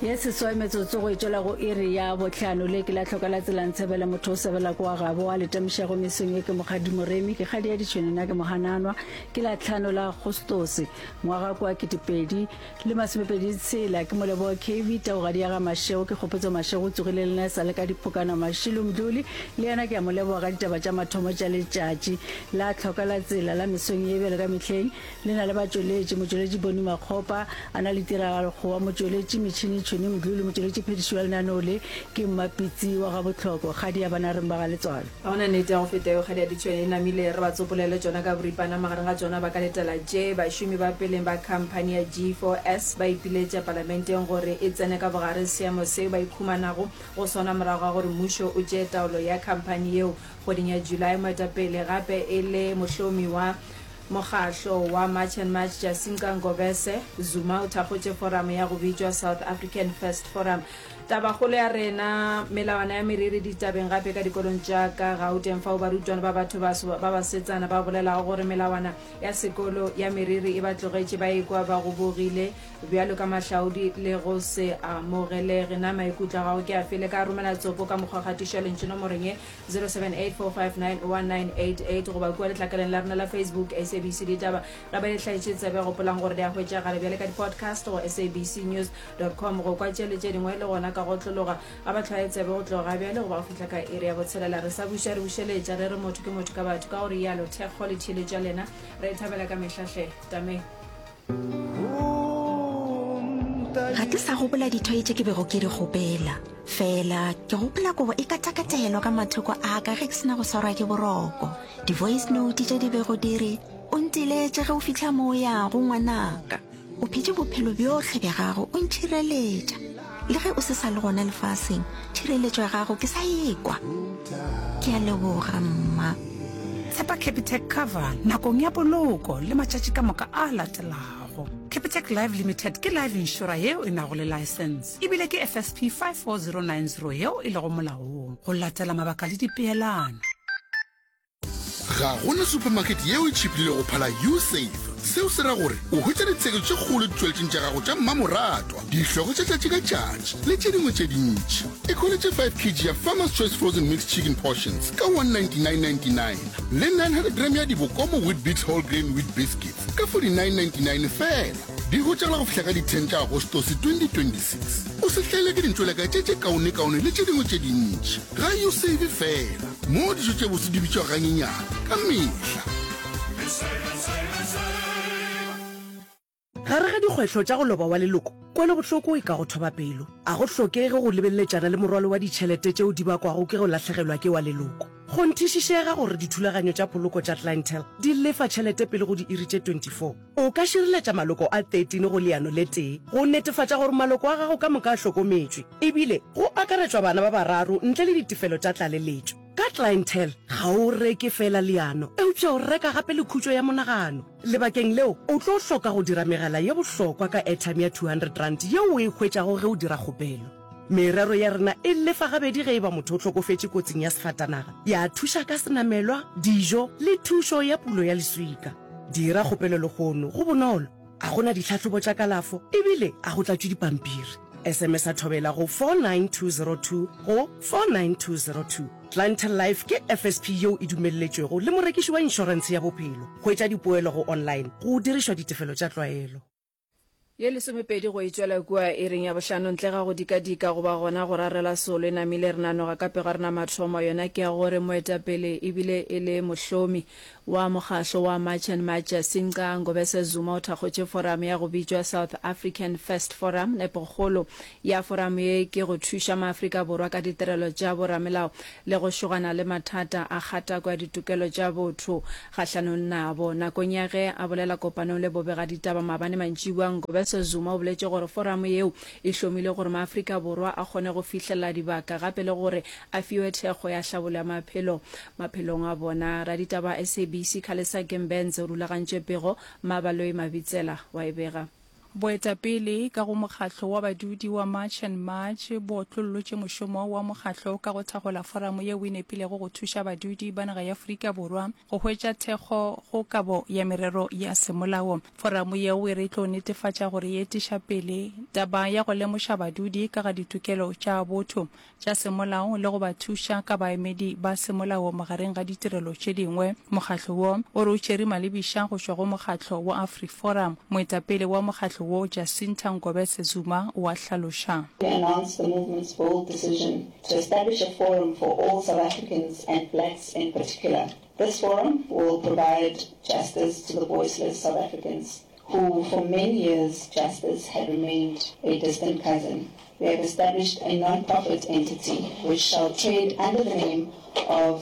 Yes, so metsotso go itshola go iri ya botlhano le ke la tlhoka la tsela ntshebela motho o sebela kwa gabo a le temsha go mesong e ke mogadi moremi ke gadi ya ditšhone na ke mohananwa ke la tlhano la Agostose ngwaga kwa ke dipedi le masomepedi tsela ke molebo KV ta go gadi ya ga mashego ke gopotso mashego tsogile le na sa le ka dipokana mashilo mduli le yana ke ya molebo ga ditaba tša mathomo tša letšatši la tlhoka la tsela la mesong e bele ka mehleng le na le batšweletši motšweletši boni makgopa a na le tiragalo go wa motšweletši metšhini tšhone mdulu motšweletši phedišo ya lenanole ke mmapitsi wa ga botlhoko gadi ya bana reng ba ga letswalo ga ona nnete ya go feteo gadi ya ditšhone e namile re ba tsopolele tsona ka boripana magareng ga tsona ba ka letela je bašomi ba peleng ba khamphane ya G4S ba ipiletša palamenteng gore e tsene ka bogare seemo seo ba ikhumanago go sona morago ga gore mmušo o tšee taolo ya khamphane yeo kgweding ya Julae moetapele gape e le mošomi wa mogahlo wa March and March Jacinta Ngobese Zuma o thakgotše forum ya go bitšwa South African First Forum tabagolo ya rena melawana ya meriri ditabeng gape ka dikolong tša ka Gauteng fao barutwana ba batho ba basetsana ba bolela gore melawana ya sekolo ya meriri e ba tlogetše ba ekwa ba go bogile bjalo ka mahlaodi le go se amogelege na maikutlo gago ke a fele ka romela tsopo ka mokgwagatišo lentše nomoreng e 0784591988 goba kua letlakaleng la rena la Facebook SABC ditaba gape le tlhaetše tsebe gopolang gore di a hwetšagale bjale ka di-podcast go sabcnews.com go kwa tšeletše dingwe le gona ka go tlologa ga ba tlhaetsebe go tloga bjale go ba go fihla ka area ya botshelela re sa buša re bušeletša re re motho ke motho ka batho ka gore yalo thekgo le theletša lena re thabela ka mehlahle tameng ga ke sa gopola dithoe tše ke bego ke di gopela fela ke gopola kobo e katakatelwa ka mathoko a ka ge ke sena go swarwa ke boroko di-voice note tše di bego di re o ntiletše ge o fitlha moo yago ngwanaka o phetse bophelo bjotlhe bja gago o ntšhireletša le ge o se sa le gona lefaseng tšhireletšo ya gago ke sa ekwa ke a leboga mma tshepa Capitec cover nakong ya poloko le matšatši ka moka a latelago Capitec Life Limited ke life insurer yeo e nago le license ebile ke FSP 54090 yeo e lego molaong go latela mabaka le dipeelano ga gona supermarket yeo e tšhipile go phala USave seo se ra gore o hwetša ditseko tše kgolo ditšweletšeng tša gago tša mmamoratwa dihlogo tša tšatši ka tšatši le tše dingwe tše dintši e kgoletše 5 kg ya Farmer's Choice frozen mixed chicken portions ka 199.99 le 900 gram ya dibokomo with bits whole grain with biscuits ka 49.99 fela di hwetšagala go fihla ka di-10 tša Agostose 2026 o se hlaile ke dintšweleka tše kaone le tše dingwe tše dintši ga USave fela mo dijo tše bose di bitšwa ganyenyana ka mehla gare ga dikgwetlho tša go loba wa leloko kwele bohloko e ka go thoba pelo a go hlokege go lebeleletšana le morwalo wa ditšhelete tšeo di bakwago ke go lahlegelwa ke wa leloko go nthišišega gore dithulaganyo tša poloko tša clientele di lefa tšhelete pele go di iri tše 24 o ka šireletša maloko a 13 go leano le tee go netefatša gore maloko a gago ka moka a hlokometšwe ebile go akaretšwa bana ba bararo ntle le ditefelo tša tlaleletšo ka clientele ga o reke fela leano eupša o reka gape le khutšo ya monagano lebakeng leo o tlo hloka go dira megala ye bohlokwa ka airtime ya 200 rand yeo o e hwetšago ge o dira kgopelo merero ya rena e lefa gabedi ge e ba motho o hlokofetše kotsing ya sefatanaga ya thuša ka senamelwa dijo le thušo ya pulo ya leswika dira kgopelo legono go bonolo a gona ditlhatlhobo tša kalafo ebile a go tlatšwe dipampiri SMS a thobela go 49202 go 49202 Clientele Life ke FSP yeo e dumelletšwego le morekiši wa inšorense ya bophelo go etša dipoelo go online go dirišwa ditefelo tša tlwaelo ye lesomepedi go itswela kua e reng ya bohlano ntle ga go dika-dika goba gona go rarela solo e namile re nanoga ka pego rena mathomo yona ke ya gore moetapele ebile e le mošomi wa mogahlo wa March and March Jacinta Ngobese Zuma o thakgotše forum ya go bitšwa South African First Forum nepogolo ya forum ye ke go thuša maafrika borwa ka ditirelo tša boramelao le go šogana le mathata a kgatako ya ditokelo tša botho kgahlanong nabo nakong ya ge a bolela kopanong le bobega ditaba mabane mantšiwa Ngobese Zuma o boletše gore forum yeo e hlomile gore maafrika borwa a kgone go fihlela dibaka gape le gore a fiwe thekgo ya hlabola maphelong a bona raditaba SABC Khalesa Gembenze o rulagantše pego mabaloi mabitsela wa e bega boetapele ka go mokgatlo wa badudi wa March and March bo tlolotše mošomo wa mokgatlo ka go thagola foramo ye o inepilego go thuša badudi ba naga ya Afrika Borwa go hwetša thekgo go kabo ya merero ya semolao. Foramo yeo e re tlo netefatša gore e etiša pele taba ya go lemoša badudi ka ga ditokelo tša botho tša semolao le go ba thuša ka baemedi ba semolao magareng ga ditirelo tše dingwe. Mokgatlo wo o re o tšere malebiša go tšwa go mokgatlo wa AfriForum. Moetapele wa mokgatlo wo Jacinta Ngobese Zuma wa hlaloša. We announced the movement's bold decision to establish a forum for all South Africans and blacks in particular. This forum will provide justice to the voiceless South Africans who for many years justice had remained a distant cousin. We have established a non-profit entity which shall trade under the name of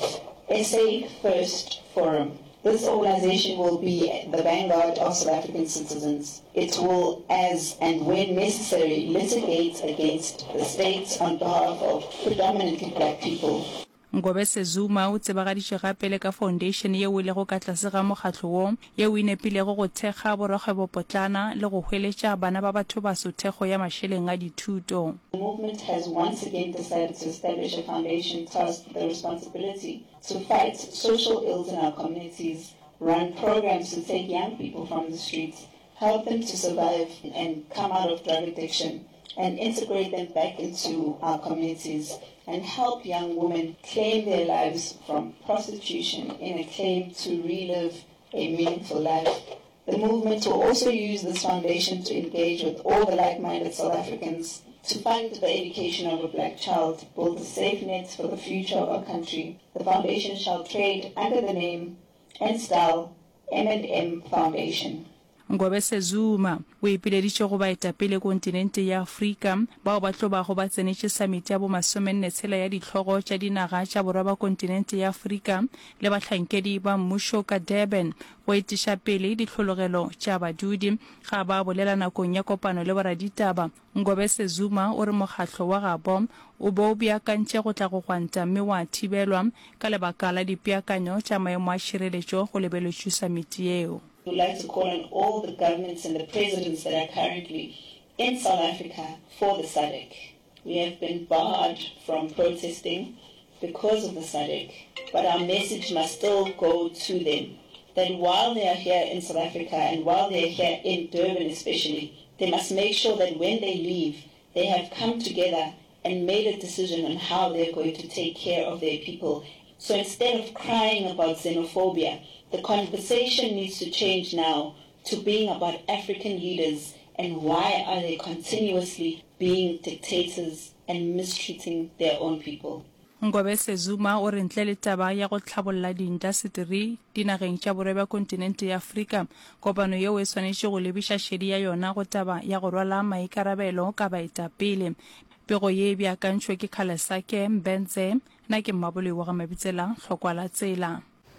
SA First Forum. This organization will be the vanguard of South African citizens. It will, as and when necessary, litigate against the state on behalf of predominantly black people. Ngobese Zuma o tsebagaditše gape le ka foundation yeo e lego ka tlase ga mokgatlo wo yeo e nepilego go thekga borokgwebopotlana le go hweletša bana ba batho baso thekgo ya mašeleng a dithuto. The movement has once again decided to establish a foundation tasked with the responsibility to fight social ills in our communities, run programs to take young people from the streets, help them to survive and come out of drug addiction, and integrate them back into our communities, and help young women claim their lives from prostitution in a claim to relive a meaningful life. The movement will also use this foundation to engage with all the like-minded South Africans to fund the education of a black child, build a safe net for the future of our country. The foundation shall trade under the name and style M&M Foundation. Ngobese Zuma o ipileditše go baetapele kontinente ya Afrika bao ba tlo bago ba tsenetše summit ya bo 14 ya ditlhogo tša dinaga tša borwa ba kontinente ya Afrika le bahlankedi ba mmušo ka Durban go etiša pele ditlhologelo tša badudi ga ba bolela nakong ya kopano le boraditaba. Ngobese Zuma o re mokgatlo wa gabo o bo beakantše go tla go gwanta mme wa thibelwa ka lebaka la dipeakanyo tša maemo a šireletšo go lebeletšwe summit yeo. We would like to call on all the governments and the presidents that are currently in South Africa for the SADC. We have been barred from protesting because of the SADC, but our message must still go to them, that while they are here in South Africa and while they are here in Durban especially, they must make sure that when they leave, they have come together and made a decision on how they're going to take care of their people. So instead of crying about xenophobia, the conversation needs to change now to being about African leaders and why are they continuously being dictators and mistreating their own people. Ngobese Zuma o re ntle le taba ya go tlhabolla diintaseteri dinageng tša borwa ba kontinente ya Afrika kopano yeo e swanetše go lebiša šedi ya yona go taba ya go rwala maikarabelo ka baetapele. Pego ye beakantšwe ke Khalesake Mbenze na ke mmabole wa ga Mabitsela hlokwa la tsela.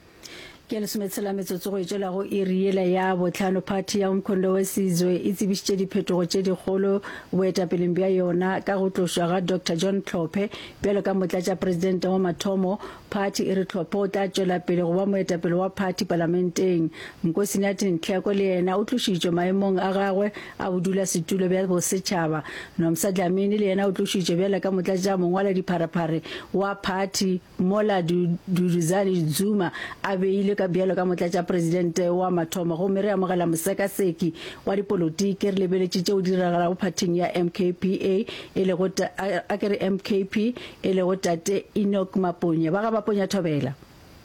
Ke le sumetshela metsotso go itšela go iriela ya botlhano party ya Umkhondo Wesizwe e tsebišitše diphetogo tše dikgolo boetapeleng bja yona ka go tlošwa ga Dr. John Tlhophe bjalo ka motlatša presidente wa mathomo. Party e re Tlhophe o tla tšwela pele go ba moetapele wa party parlamenteng. Nkosinathi Ntlhako le yena o tlošitšwe maemong a gagwe a bodula setulo bja bosetšhaba. Nomsa Dlamini le yena o tlošitšwe bjalo ka motlatša mongwala dipharapare wa party Mola Duduzane Zuma a beile ka bjalo ka motlatša presidente wa mathomo go mere amogela mosekaseki wa dipolotiki re lebeletše tšeo diragala go parting ya MKPA e le go akere MKP e le go tate Enoch Maponya ba ga Maponya Thobela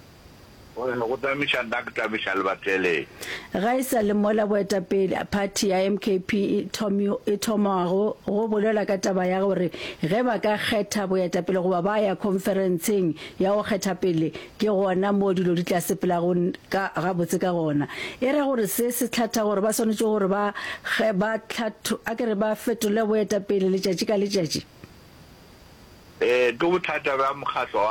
go tamiša Dr. Bishal Batele ga isa le mola boetapele party ya MKP e thomago go bolela ka taba ya gore ge ba ka kgetha boetapele go ba ya conferenceng ya go kgetha pele ke gona mo dilo di tla sepela go ka ga botse ka gona e re gore se tlhatha gore ba swanetše gore ba tlhatho akere ba fetole boetapele letšatši ka letšatši ke bothata ba mokgatlo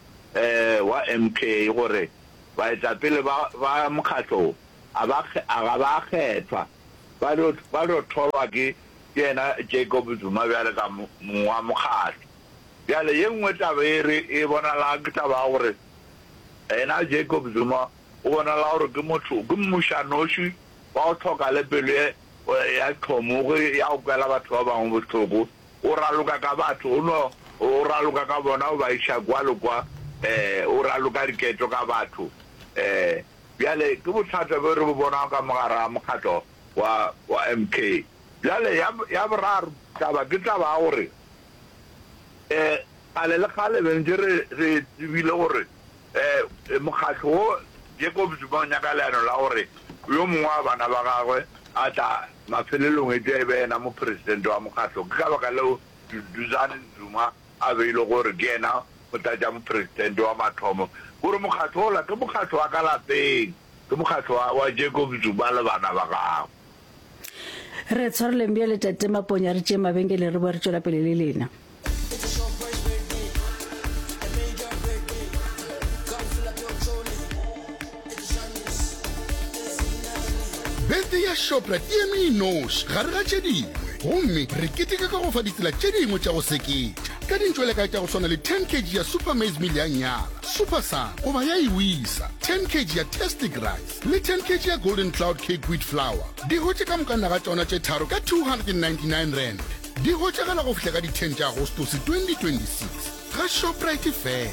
wa MK gore baetapele ba mokgatlo a ba kgethwa ba lo tholwa ke yena Jacob Zuma bjale ka wa mokgatlo bjale ye nngwe taba e bonala ke taba gore ena Jacob Zuma o bonala gore ke motho ke mmušanoši wa go tlhoka le pelo ya thomo ya o kwela batho ba bangwe botlhoko o raloka ka batho o raloka ka bona o ba isha kwalo kwa o raloka diketo ka batho bjale ke bothata bo re bo bona ka mogara mokgatlo wa MK bjale ya boraro taba ke taba gore ale le khale bentse re bile gore mokgatlo Jacob Zuma nyaka leno la gore yo mongwe bana ba gagwe a tla mafelelong e be na mo president wa mokgatlo ka baka leo Duduzane Zuma a beile gore ke ena o tla ja mo president wa mathomo gore mokgatlo la ke mokgatlo wa ka lapeng ke mokgatlo wa Jacob Zuma le bana ba gagwe re tshwarele mbele tate Maponya re tše mabengele re bo re tšwela pele le lena Birthday ya Shoprite e eme inoši gare ga tše dingwe gomme re keteka ka go fa ditsela tše dingwe tša go seketša ka dintšweleka tša go swana le 10 kg ya super maize meal ya nyala super sun goba ya iwisa 10 kg ya tastic rice le 10 kg ya golden cloud cake wheat flour di hotse ka mokana ga tšona tše tharo ka 299 rand di hotšegela go fihla ka di 10 tša agostosi 2026 ga Shoprite fela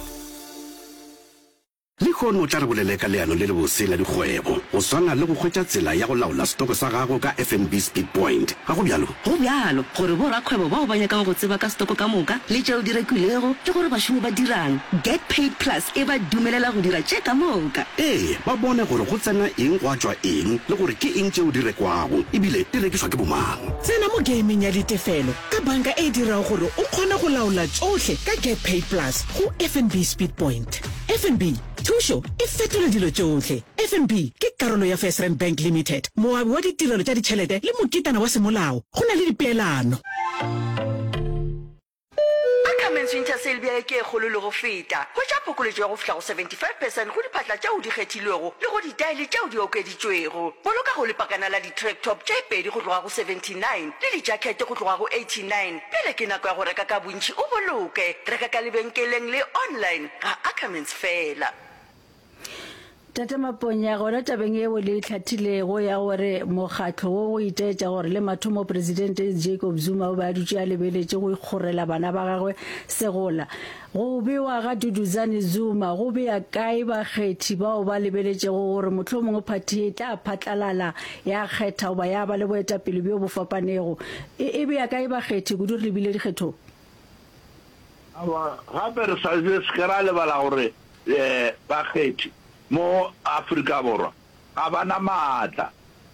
le kgono tla re bolele ka leano le le bose la dikgwebo o swana le go hwetša tsela ya go laola stoko sa gago ka FNB Speed Point ga go bjalo gore bo rakgwebo bao ba nyaka go tseba ka stoko ka moka le tšeo di rekilego ke gore bašomi ba dirang Get Paid Plus e ba dumelela go dira tše ka moka ba bone gore go tsena eng go a tšwa eng le gore ke eng tšeo di rekwago ebile di rekišwa ke bomang tsena mo gaming ya ditefelo ka banka e dirago gore o kgone go laola tsohle ka Get Paid Plus go FNB Speed Point FNB thušo e fetola dilo tsohle FNB ke karolo ya FirstRand Bank Limited moabi wa ditirelo tša ditšhelete le mokitana wa semolao go na le dipeelano Winter sale bia ke kgolo le go feta go tša pokoletšo ya go fihla go 75% go diphatla tšeo di kgethilwego le go ditaele tšeo di okeditšwego boloka go lepakana la di-track top tše pedi go tloga go 79 le dijakete go tloga go 89 pele ke nako ya go reka ka bontši o boloke reka ka lebenkeleng le online ga Ackermans fela Tate Maponya gona tabeng eo le tlhathilego ya gore mokgatlo wo go itaetša gore le mathomo president Jacob Zuma o ba dutše a lebeletše go ikgorela bana ba gagwe segola go bewa ga Duduzane Zuma go bea kae bakgethi bao ba lebeletšego gore mohlomongwe party e tla phatlalala ya kgetha goba ya ba le boetapele bjo bo fapanego e bea kae bakgethi kudu re lebile dikgetho gape re sa se ra lebala gore bakgethi mo Afrika borwa ga bana maatla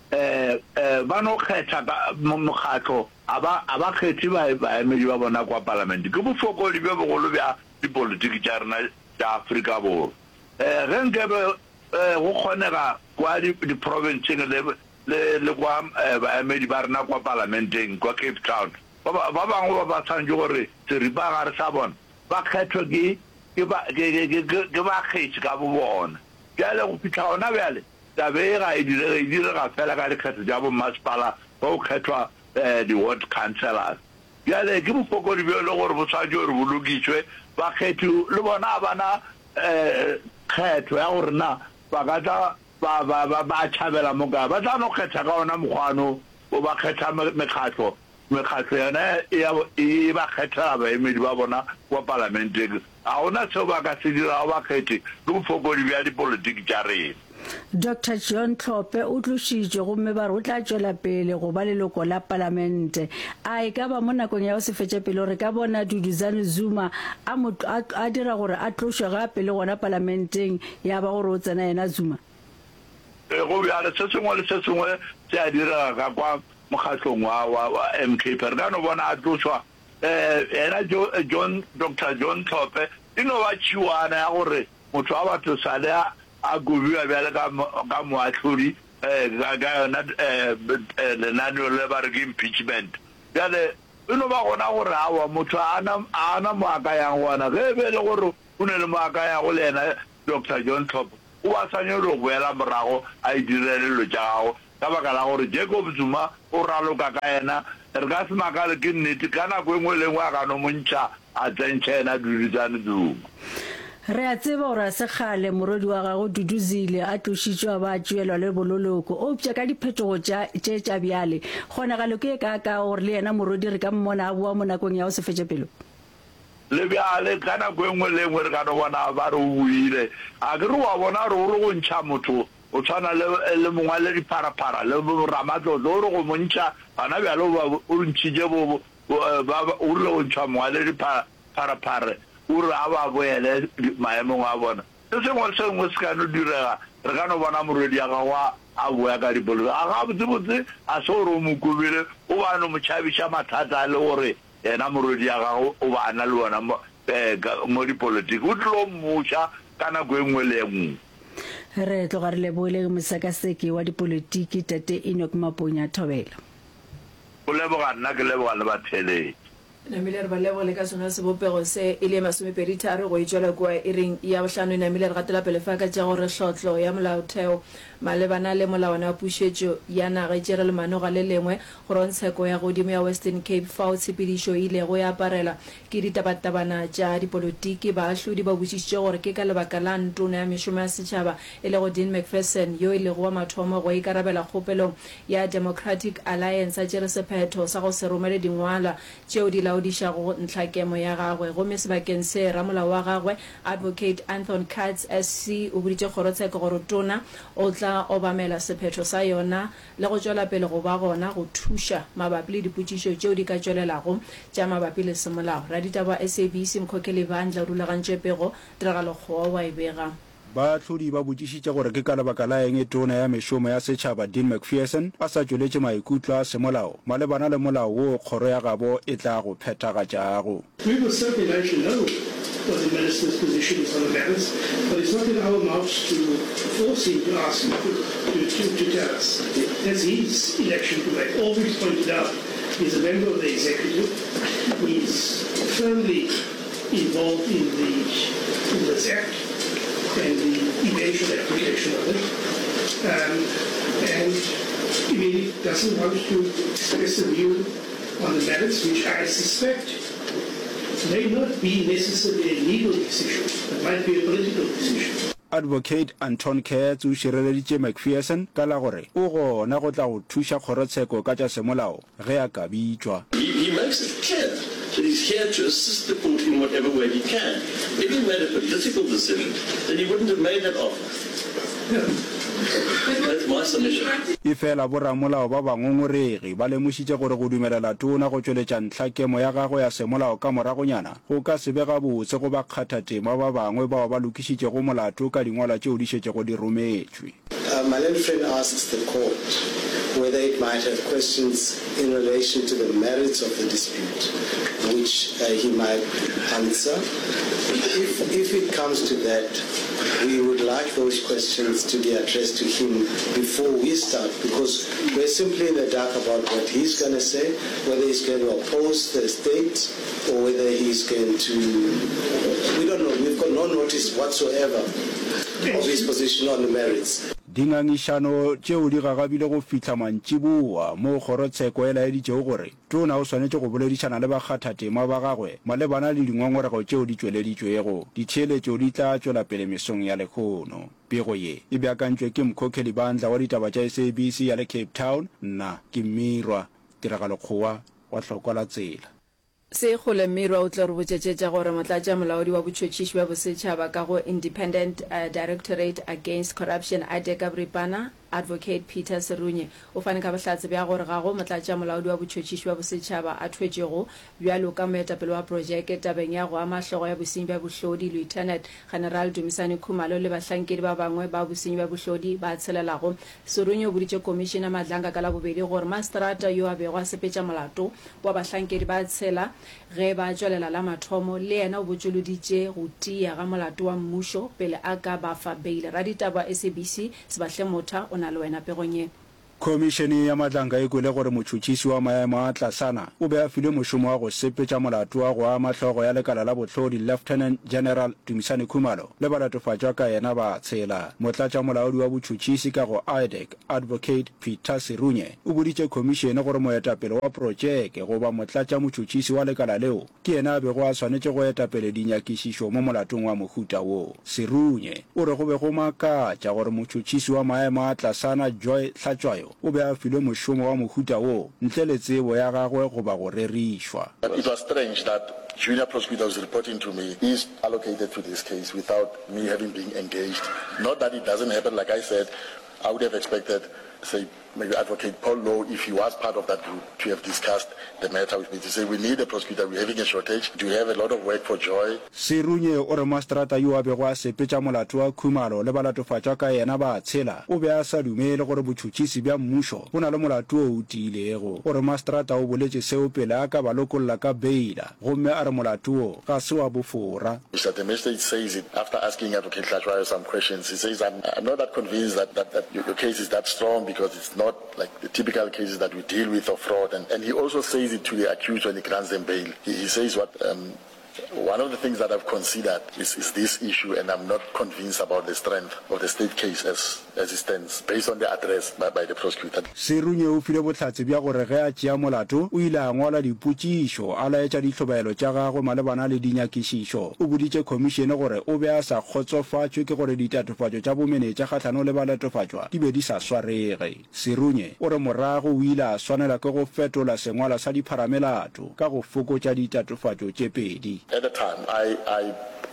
ba no kgetha mokgatlo a ba kgethi baemedi ba bona kwa parliament ke bofokodi bjo bogolo bja dipolitiki tša rena tša Afrika borwa ge nkebe go kgonega kwa di-provinceng le kwa baemedi ba rena kwa parlamenteng kwa Cape Town ba bangwe ba tshwantse gore seripa gare sa bona ba kgethwe ke bakgetsi ka bobona jale go fitlha gona bjale tabe ga e direga fela ka dikgetho tša bommasepala ba go kgethwa di-ward councillors jale ke bofokodi bjo le gore bo tshwantse gore bo lokiswe bakgethi le bona a bana kgetho ya gore na ba ka tla ba tšhabela mo ka ba tla no kgetha ka ona mokgwano o ba kgetha mekgatlo yona e ba kgethela baemedi ba bona kwa parlamenteng a gona seo ba ka se dirago bakgethi le bofokodi bja dipolitiki tša rena Dr. John Tlhophe o tlošitšwe gomme ba re o tla tšwela pele go ba leloko la palamente a e ka ba mo nakong ya go se fetša pele gore ka bona Duduzane Zuma a dira gore a tlošwe gape le gona parlamenteng ya ba gore o tsena yena Zuma go bjale se sengwe le se sengwe se a direga ka kwa mokgatlong wa MK per ka no bona a tlošwa ena Dr. John Tlhophe e no ba tšhiwana ya gore motho wa batho sale a gobiwa bjale ka moahlodi ka yona lenaneo le ba re ke impeachment bjale e no ba gona gore awa motho a ana mo a ka yang gona ge be le gore o ne le mo a ka yago le ena Dr. John Tlhophe o ba sanye go boela morago a e direlelo tša gago ka baka la gore Jacob Zuma o raloka ka ena re ka se makale ke nnete ka nako e nngwe le nngwe a ka no montšha a tsentšha ena Duduzane Zuma re a tseba gore a se kgale morodi wa gago Duduzile a tlošitšwe a ba tšuelwa le bololoko o upša ka diphetogo tše tša bjale kgonagalo ke ka gore le yena morodi re ka mmona a boa mo nakong ya go se fetše pelo le bjale ka nako e nngwe le nngwe re ka no bona ba re o buile a ke re wa bona re o re go ntšha motho o tshwana le mongwe le dipharapara le ramatlotlo o re go montšha bana bjale o ntšhitše o rile go ntšha mongwe le dipharapare o re a ba boele maemong a bona se sengwe se ka no direga re ka no bona morwedi ya gago a boya ka dipolotiki a ga botsebotse a se gore o mo kobile o ba no mo tšhabiša mathata le gore yena morwedi ya gago o ba na le bona mo dipolotiki o tlilo mmuša ka nako e nngwe le e nngwe re tloga re leboile mosakaseki wa dipolotiki Tate Enoch Maponya Thobela o leboga nna ke leboga le batheletši namile re ba lebogile ka sona sebopego se e le 23 go itswela kwa ring ya bohlano namile re gatela pele fa ka tša gore hlotlo ya molaotheo malebana le molawana wa pušetšo ya naga e tšere lemanoga le lengwe gore ntsheko ya godimo ya Western Cape fao tshepedišo ile go ya aparela ke ditabatabana tša dipolotiki baahlodi ba botšišitše gore ke ka lebaka la ntona ya mešomo ya setšhaba e le go Dean McPherson yo e lego wa mathomo go ikarabela kgopelong ya Democratic Alliance a tšere sephetho sa go se romele dingwala tšeo di laodišago ntlhakemo ya gagwe gomme sebakeng se ramolao wa gagwe Advocate Anthony Katz SC o boditše kgorotsheko gore tona o tla obamela sephetho sa yona le go tšwela pele go ba gona go thuša mabapi le dipotšišo tšeo di ka tšwelelago tša mabapi le semolao raditaba SABC mkhokheli bandla o rulagantše pego tiragalo kgoa wa e bega baahlodi ba botšišitše gore ke ka lebaka la eng tona ya mešomo ya setšhaba Dean McPherson a sa tšweletše maikutlo a semolao malebana le molao wo kgoro ya gabo e tla go phethagatšago what the minister's position is on the matters, but it's not in our mouths to force him to ask him to tell us. That's his election to make. All we've pointed out, he's a member of the executive. He's firmly involved in this act and the eventual application of it. And he really doesn't want to express a view on the merits, which I suspect may not be necessarily a legal decision, it might be a political decision. Advocate Anton Katz o šireleditše McPherson ka la gore o gona go tla go thuša kgorotsheko ka tša semolao ge a ka bitšwa. He makes it clear that he's here to assist the court in whatever way he can. If he made a political decision, then he wouldn't have made that offer. Yeah. That's my submission. E fela boramolao ba bangongoregi ba lemošitše gore go dumelela tona go tšweletša ntlhakemo ya gago ya semolao ka moragonyana go ka se be gabotse go ba kgathatema ba bangwe bao ba lokišitšego molato ka dingwala tšeo di šetšego di rometšwe. My learned friend asks the court whether it might have questions in relation to the merits of the dispute, which he might answer. If it comes to that, we would like those questions to be addressed to him before we start, because we're simply in the dark about what he's going to say, whether he's going to oppose the state or whether he's going to, we don't know. We've got no notice whatsoever of his position on the merits. Dingangišano tšeo di gagabile go fihla mantšiboa mo kgorotsheko e laeditšego gore tona o swanetše go boledišana le bakgathatema ba gagwe malebana le dingongorego tšeo di tšweleditšwego ditheeletšo di tla tšwela pele mesong ya lekgono. Pego ye e beakantšwe ke mkhokheli bandla wa ditaba tša SABC ya le Cape Town, nna ke Mmirwa Tiragalokgowa wa Hlokwa la Tsela. se gole Mmirwa o tla re botšetšetša gore motlatša molaodi wa botšhotšhiši ba bosetšhaba ka go Independent Directorate Against Corruption IDEC Boripana Advocate Peter Serunye o fane ka bohlatse bja gore ga go motlatša molaodi wa botšhotšhiši ba bosetšhaba a thwetšego bjalo ka moetapele wa projeke tabeng ya go ama hlogo ya bosenyi bja bohlodi Lieutenant General Dumisani Khumalo le bahlankedi ba bangwe ba bosenyi bja bohlodi ba tshelelago. Serunye o boditše Commissioner Madlanga ka la bobedi gore Masterata yo a bego a sepetša molato wa bahlankedi ba tshela ge ba tšwelela la mathomo le yena o botšoloditše go tia ga molato wa mmušo pele a ka ba fa beile. Raditaba SABC Sebahle Motha o na le wena pegong ye. Komishene ya matlanka e kwele gore motšhotšhisi wa maemo a tlasana o be a filwe mošomo wa go sepetša molato wa go ama tlhogo ya lekala la botlhodi Lieutenant General Dumisani Khumalo le balatofatšwa ka yena ba tshela. Motlatša molaodi wa botšhotšhisi ka go IDEC Advocate Peter Serunye o boditše komishene gore moetapele wa projeke goba motlatša motšhotšhisi wa lekala leo ke yena a bego a swanetše go etapele dinyakišišo mo molatong wa mohuta wo. Serunye o re go be go makatša gore motšhotšhisi wa maemo a tlasana Joy Hlatswayo o be a filwe mošomo wa mohuta wo ntle le tsebo ya gagwe goba go rerišwa. It was strange that junior prosecutor was reporting to me is allocated to this case without me having been engaged. Not that it doesn't happen, like I said, I would have expected, say, maybe Advocate Paul Lowe, if he was part of that group, to have discussed the matter with me, to say we need a prosecutor, we're having a shortage, do we have a lot of work for Joy? Serunye o re mastrata yo a bego a sepetša molato wa Khumalo le balatofatšwa ka yena ba tshela o be a sa dumele gore botšhotšhisi bja mmušo bo na le molato o o tiilego. O re mastrata o boletše seo pele a ka ba lokolola ka beila gomme a re molato o ga se wa bofora. Mr. The magistrate says it after asking Advocate Hlatswayo some questions. He says, I'm not that convinced that your case is that strong because it's not like the typical cases that we deal with of fraud. And he also says it to the accused when he grants them bail. He says what one of the things that I've considered is this issue, and I'm not convinced about the strength of the state case as it stands, based on the address by the prosecutor. Serunye o file botlhatse bja gore ge a tšea molato o ile a ngwala dipotšišo a laetša ditlhobaelo tša gagwe malebana le dinyakišišo. O boditše khomišene gore o be a sa kgotsofatšwe ke gore ditatofatšo tša bomenetša kgahlano le balatofatšwa di be di sa swarege. Serunye o re morago o ile a swanela ke go fetola sengwala sa dipharamelato ka go fokotša ditatofatšo tše pedi. At the time, I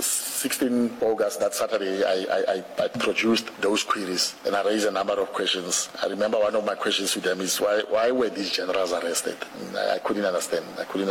16 August, that Saturday, I produced those queries and I raised a number of questions. I remember one of my questions to them is why were these generals arrested? I couldn't understand.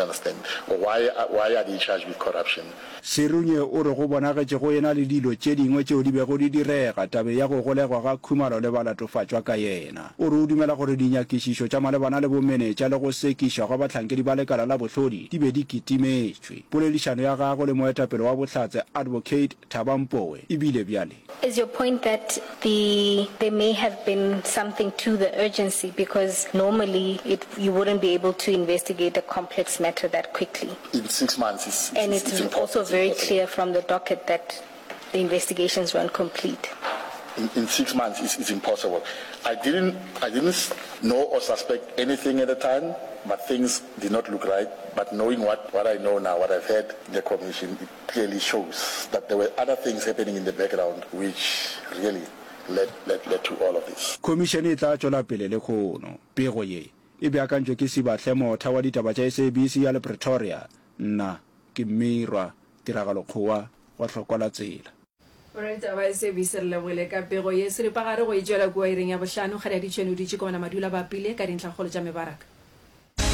Or why are they charged with corruption? Serunye o re go bonagetše go ena le dilo tše dingwe tšeo di bego di direga tabe ya go golegwa ga Khumalo le balatofatšwa ka yena. O re o dumela gore dinyakišišo tša malebana le bomenetša le go sekišwa ga bahlankedi ba lekala la bohlodi di be di kitimetšwe. Poledišano ya gagwe le moetapele wa bohlatse Advocate Thabampoe e bile bjale. Is your point that there may have been something to the urgency because normally you wouldn't be able to investigate a complex matter that quickly? In 6 months, it's also very clear from the docket that the investigations weren't complete. In 6 months, it's impossible. I didn't know or suspect anything at the time, but things did not look right. But knowing what I know now, what I've heard in the commission, it clearly shows that there were other things happening in the background which really led to all of this. Commission e tla tšwela pele le kgono pego ye e beakantšwe ke Sibahle Motha wa ditaba tša SABC ya le Pretoria. Nna ke Mirwa Tiragalo-Kgowa wa Hlokola Tsela. Oreta ba SABC le bole ka pego ye se le pagare go e tšwela kua ireng ya bohlano ga di tšheno di tšikona madula ba pile ka dintlha kgolo tša mebaraka.